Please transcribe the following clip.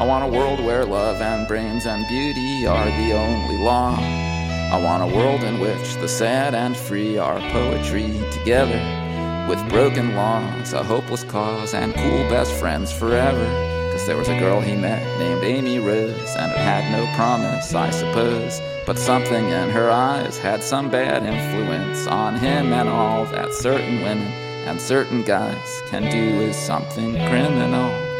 I want a world where love and brains and beauty are the only law. I want a world in which the sad and free are poetry together, with broken laws, a hopeless cause, and cool best friends forever. 'Cause there was a girl he met named Amy Rose, and it had no promise, I suppose, but something in her eyes had some bad influence on him, and all that certain women and certain guys can do is something criminal.